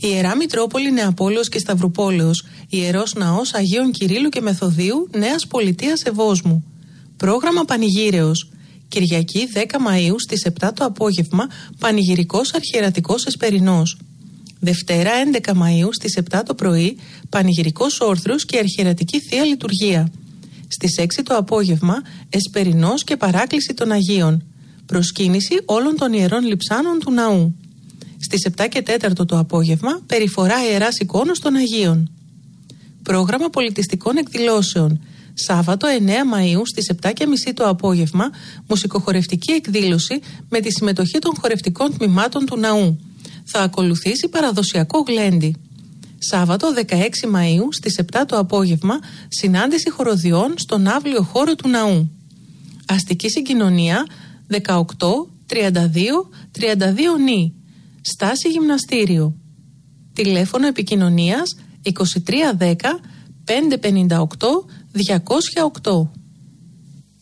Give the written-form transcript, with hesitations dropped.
Ιερά Μητρόπολη Νεαπόλεως και Σταυρουπόλεως, Ιερός Ναός Αγίων Κυρίλλου και Μεθοδίου, Νέας Πολιτείας Ευόσμου. Πρόγραμμα Πανηγύρεως. Κυριακή 10 Μαΐου στις 7 το απόγευμα, Πανηγυρικός Αρχιερατικός Εσπερινός. Δευτέρα 11 Μαΐου στις 7 το πρωί, Πανηγυρικός Όρθρος και Αρχιερατική Θεία Λειτουργία. Στις 6 το απόγευμα, Εσπερινός και Παράκληση των Αγίων. Προσκύνηση όλων των ιερών λειψάνων του ναού. Στις 7 και 4 το απόγευμα, περιφορά Ιεράς Εικόνος των Αγίων. Πρόγραμμα πολιτιστικών εκδηλώσεων. Σάββατο 9 Μαΐου στις 7.30 το απόγευμα, μουσικοχορευτική εκδήλωση με τη συμμετοχή των χορευτικών τμήματων του ναού. Θα ακολουθήσει παραδοσιακό γλέντι. Σάββατο 16 Μαΐου στις 7 το απόγευμα, συνάντηση χοροδιών στον αύλιο χώρο του ναού. Αστική συγκοινωνία 18 32 32 νη. Στάση γυμναστήριο. Τηλέφωνο επικοινωνίας 2310 558 208.